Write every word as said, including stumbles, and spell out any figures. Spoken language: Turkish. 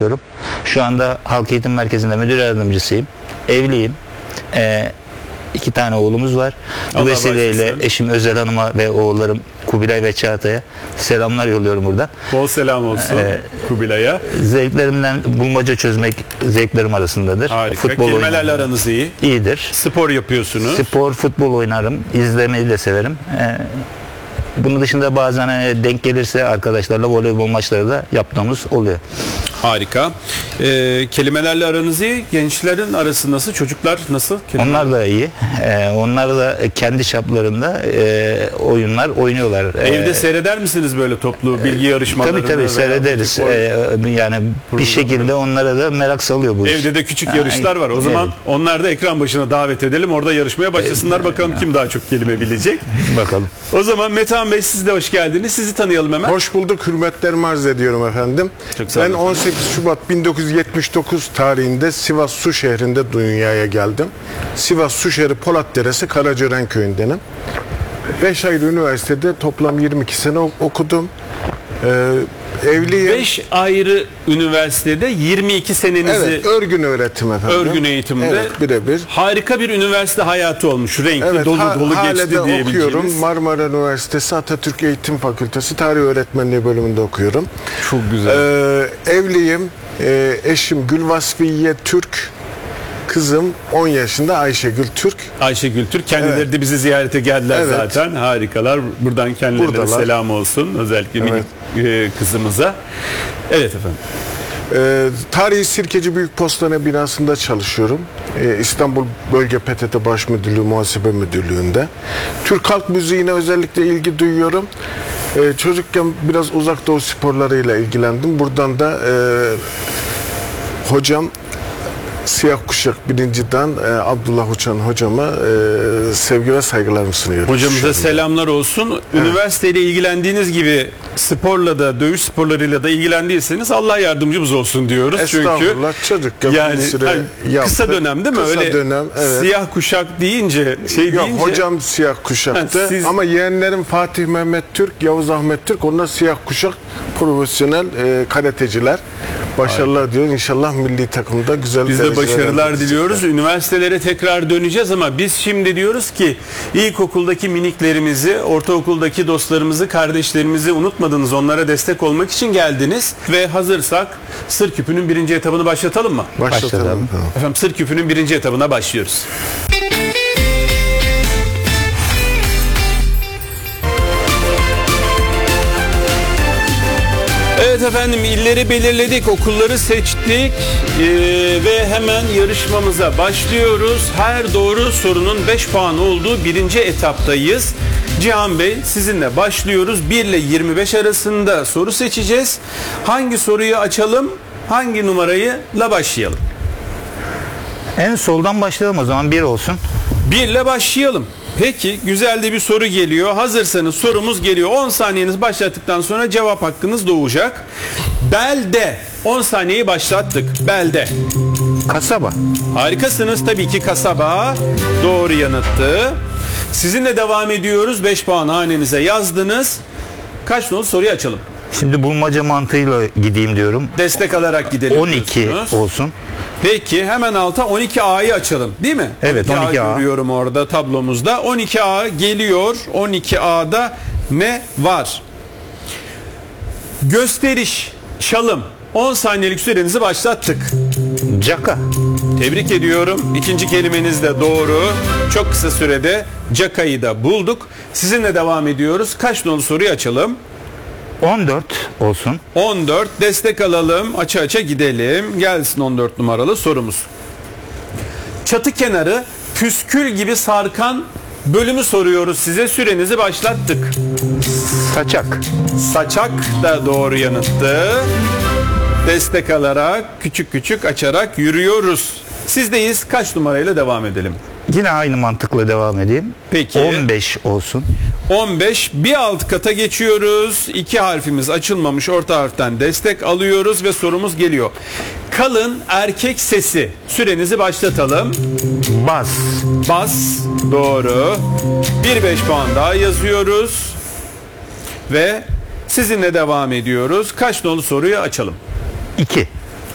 yapıyorum. Şu anda Halk Eğitim Merkezi'nde müdür yardımcısıyım. Evliyim. Ee, iki tane oğlumuz var. Bu Allah vesileyle başlasın. eşim Özel Hanım'a ve oğullarım Kubilay ve Çağatay'a selamlar yolluyorum burada. Bol selam olsun Ee, Kubilay'a. Zevklerimden bulmaca çözmek zevklerim arasındadır. Harika. Futbol Kelimelerle oynarım. aranız iyi. İyidir. Spor yapıyorsunuz. Spor, futbol oynarım. İzlemeyi de severim. Ee, bunun dışında bazen hani denk gelirse arkadaşlarla voleybol maçları da yaptığımız oluyor. Harika. Ee, kelimelerle aranız iyi. Gençlerin arası nasıl? Çocuklar nasıl? Kelime- Onlar da iyi. Ee, onlar da kendi çaplarında e, oyunlar oynuyorlar. Evde Ee, seyreder misiniz böyle toplu bilgi yarışmalarını? Tabii tabii veya seyrederiz. spor- Ee, yani bir şekilde onlara da merak salıyor bu iş. Evde de küçük Ha, yarışlar var. O zaman evet. onlar da ekran başına davet edelim. Orada yarışmaya başlasınlar. Bakalım kim daha çok kelime bilecek. Bakalım. O zaman Metehan Bey, siz de hoş geldiniz. Sizi tanıyalım hemen. Hoş bulduk, hürmetlerimi arz ediyorum efendim. Çok sağ olun. Ben on sekiz Şubat bin dokuz yüz yetmiş dokuz tarihinde Sivas Su şehrinde dünyaya geldim. Sivas Su şehri Polatderesi Karacören köyündenim. beş ayrı üniversitede toplam yirmi iki sene okudum. Ee, evliyim. beş ayrı üniversitede yirmi iki senenizi Evet, örgün öğretim efendim. örgün eğitimde. Evet, birebir. Harika bir üniversite hayatı olmuş. Renkli, Evet, dolu ha, dolu hala geçti da okuyorum. diyebileceğimiz. Marmara Üniversitesi Atatürk Eğitim Fakültesi Tarih Öğretmenliği bölümünde okuyorum. Çok güzel. Ee, evliyim. Ee, eşim Gülvasfiye Türk. Kızım on yaşında Ayşegül Türk. Ayşegül Türk. Kendileri Evet. de bizi ziyarete geldiler Evet. zaten. Harikalar. Buradan kendilerine Buradalar. selam olsun. Özellikle Evet. minik e, kızımıza. Evet efendim. Ee, Tarihi Sirkeci Büyük Postane binasında çalışıyorum. Ee, İstanbul Bölge P T T Baş Müdürlüğü Muhasebe Müdürlüğü'nde. Türk halk müziğine özellikle ilgi duyuyorum. Ee, çocukken biraz uzak doğu sporlarıyla ilgilendim. Buradan da e, hocam Siyah Kuşak birinciden e, Abdullah Uçan hocama e, sevgi ve saygılarımı sunuyorum. Hocamıza selamlar olsun. Üniversiteyle ilgilendiğiniz gibi sporla da, dövüş sporlarıyla da ilgilendiyseniz Allah yardımcımız olsun diyoruz. Çünkü Estağfurullah, çocukken yani bir süre hani yaptık. kısa dönem değil mi? Kısa Öyle dönem, evet. siyah kuşak deyince şey Yok, deyince hocam siyah kuşaktı. Ha, siz- Ama yeğenlerim Fatih Mehmet Türk, Yavuz Ahmet Türk, onlar siyah kuşak profesyonel e, karateciler. Başarılar diyoruz. İnşallah milli takımda güzel biz de dereceler başarılar elde diliyoruz. edecekler. Üniversitelere tekrar döneceğiz ama biz şimdi diyoruz ki ilkokuldaki miniklerimizi, ortaokuldaki dostlarımızı, kardeşlerimizi unutmadınız. Onlara destek olmak için geldiniz ve hazırsak Sır Küpü'nün birinci etabını başlatalım mı? Başlatalım. Başlatalım. Tamam. Efendim Sır Küpü'nün birinci etabına başlıyoruz. Evet efendim, illeri belirledik, okulları seçtik ee, ve hemen yarışmamıza başlıyoruz. Her doğru sorunun beş puan olduğu birinci etaptayız. Cihan Bey, sizinle başlıyoruz. bir ile yirmi beş arasında soru seçeceğiz. Hangi soruyu açalım, hangi numarayla başlayalım? En soldan başlayalım o zaman, bir olsun. bir ile başlayalım. Peki, güzel de bir soru geliyor. Hazırsanız sorumuz geliyor. on saniyeniz başlattıktan sonra cevap hakkınız doğacak. Belde. on saniyeyi başlattık. Belde. Kasaba. Harikasınız. Tabii ki kasaba. Doğru yanıttı. Sizinle devam ediyoruz. beş puan hanenize yazdınız. Kaç nolu soruyu açalım? Şimdi bulmaca mantığıyla gideyim diyorum. Destek alarak gidelim. on iki diyorsunuz. olsun. Peki hemen alta on iki A'yı açalım, değil mi? Evet, on iki A. görüyorum orada tablomuzda. on iki A geliyor. on iki A'da ne var? Gösteriş, çalım. on saniyelik sürenizi başlattık. Caka. Tebrik ediyorum. İkinci kelimeniz de doğru. Çok kısa sürede cakayı da bulduk. Sizinle devam ediyoruz. Kaç nolu soruyu açalım? on dört olsun. on dört. Destek alalım. Aça aça gidelim. Gelsin on dört numaralı sorumuz. Çatı kenarı püskül gibi sarkan bölümü soruyoruz size. Sürenizi başlattık. Saçak. Saçak da doğru yanıttı. Destek alarak küçük küçük açarak yürüyoruz. Sizdeyiz. Kaç numarayla devam edelim? Yine aynı mantıkla devam edeyim. Peki. on beş olsun. on beş. Bir alt kata geçiyoruz. İki harfimiz açılmamış. Orta harften destek alıyoruz ve sorumuz geliyor. Kalın erkek sesi. Sürenizi başlatalım. Bas. Bas. Doğru. Bir beş puan daha yazıyoruz. Ve sizinle devam ediyoruz. Kaç nolu soruyu açalım? iki.